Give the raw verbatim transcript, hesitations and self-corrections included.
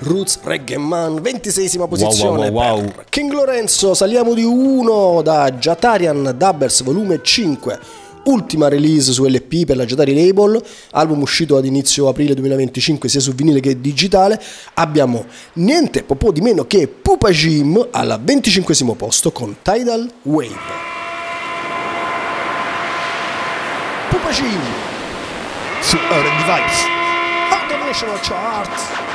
Roots Reggae Man, ventiseiesima posizione. Wow, wow, wow, wow. Per King Lorenzo saliamo di uno da Jatarian Dubbers volume cinque, ultima release su L P per la Jatari Label, album uscito ad inizio aprile duemilaventicinque sia su vinile che digitale. Abbiamo niente po' di meno che Pupa Jim al venticinquesimo posto con Tidal Wave. Pupa Jim su R and D Vibes International Charts.